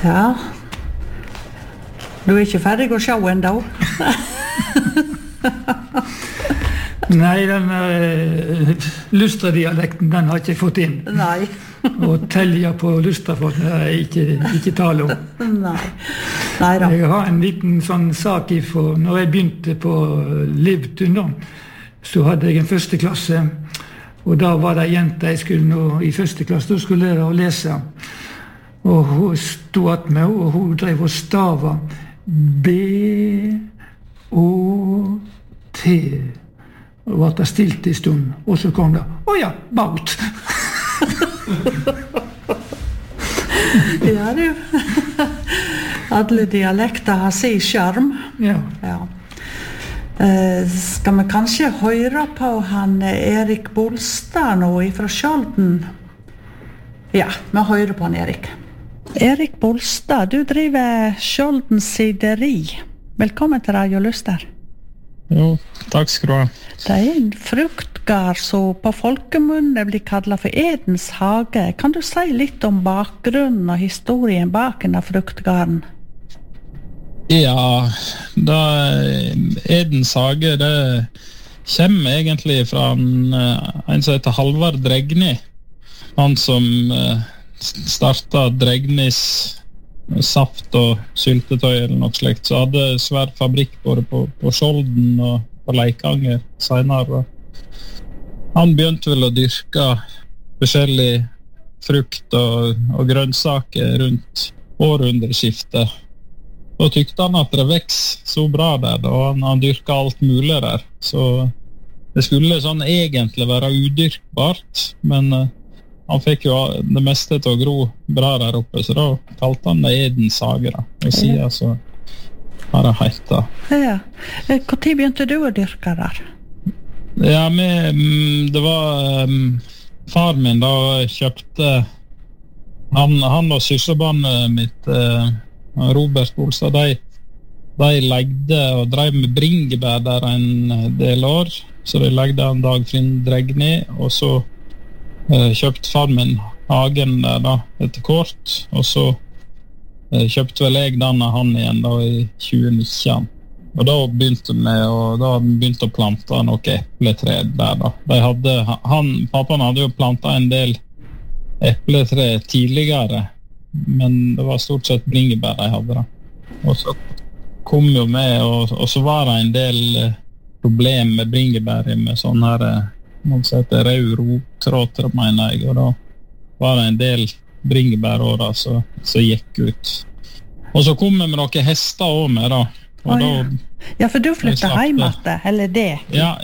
Ja. Du ikke ferdig å se enda? Nei, den Lustra-dialekten, den har ikke fått inn. Nei. Og telja på Lustrafolk er ikke tale om. Nei. Nei da. Jeg har en liten sånn sak ifra, når jeg begynte på Livtun da, så hadde jeg en første klasse, og da var det en jente jeg skulle nå i første klasse, da skulle jeg å lese. Og hun stod at meg, og hun drev og stava B-O-T. Og var det stilt i stund, og så kom det, ja, baut. Ja, du. Alle dialekter har sin skjerm. Ja. Ja. Skal vi kanskje høre på han Erik Bolstad nå fra Skjolden? Ja, vi hører på han Erik. Erik Bolstad, du driver Skjolden sideri. Velkommen til Radio Luster. Jo, takk skal du ha. Det en fruktgard som på folkemunne blir kallet for Edens hage. Kan du si litt om bakgrunnen og historien bak denne fruktgarden? Ja, Edens hage, det kommer egentlig fra en som heter Halvard Dregni. Han som startet Dregnis saft og syltetøy eller noe slikt, så hadde svær fabrikk både på Skjolden og på Leikanger senere. Han begynte vel å dyrke forskjellig frukt og grønnsaker rundt århundreskiftet. Og tykte han at det vekst så bra der, og han dyrket alt mulig der. Så det skulle sånn egentlig være udyrkbart, men han fikk jo det meste til å gro bra der oppe, så da kalte han det Edens hage da. Og siden så har det heita. Ja. Hvor tid begynte du å dyrke der? Ja, det var far min da kjøpte han og søsterbarnet mitt Robert Bolstad, de legde og drev med bringebær der en del år, så de legde en Dagfinn Dregni, og så kjøpte far min hagen der da etter kort, og så kjøpte vel jeg den av han igjen da i 2019. Og da begynte vi å plante noe epletre der da. Pappaen hadde jo plantet en del epletre tidligere, men det var stort sett bringebær de hadde da. Og så kom jo med, og så var det en del problem med bringebær med sånn her man heter rød rottråter, mener jeg, og da var det en del bringebærårer som gikk ut. Og så kom vi med noen hester også med da. Og ja, for du flyttet hjem etter, eller det? Ja,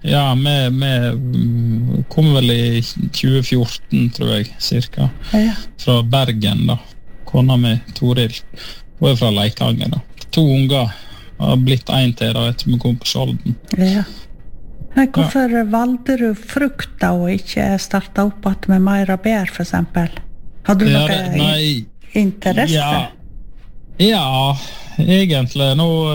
vi kom vel i 2014, tror jeg, cirka. Ja. Fra Bergen da. Kona mi, Toril, og fra Leikanger da. 2 unger har blitt en til da, etter vi kom på Skjolden. Ja. Hvorfor valgte du frukt da, og ikke startet opp med mer bær, for eksempel? Hadde du noe interesse? Ja, egentlig.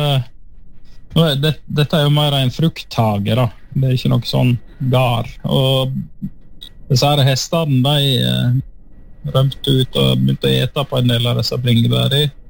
Dette er jo mer en frukthage, da. Det er ikke noe sånn gard. Og disse hestene, de rømte ut og begynte å ete på en del av disse bringebær i.